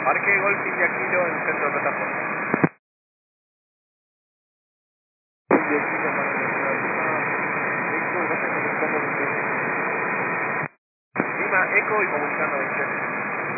Parque Golf India Kilo en centro de plataforma. Lima, Eco y comunicando 20.